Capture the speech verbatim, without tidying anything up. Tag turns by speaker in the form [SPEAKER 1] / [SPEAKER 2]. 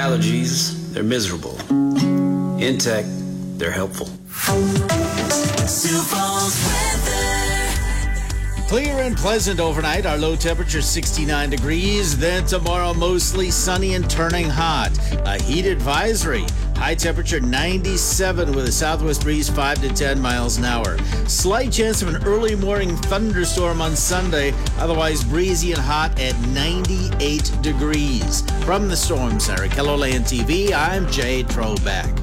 [SPEAKER 1] allergies, they're miserable. In tech, they're helpful.
[SPEAKER 2] Sioux Falls weather.
[SPEAKER 3] Clear and pleasant overnight. Our low temperature sixty-nine degrees. Then tomorrow mostly sunny and turning hot. A heat advisory. High temperature ninety-seven with a southwest breeze five to ten miles an hour. Slight chance of an early morning thunderstorm on Sunday. Otherwise breezy and hot at ninety-eight degrees. From the Storm Center, K E L O L A N T V, I'm Jay Trobeck.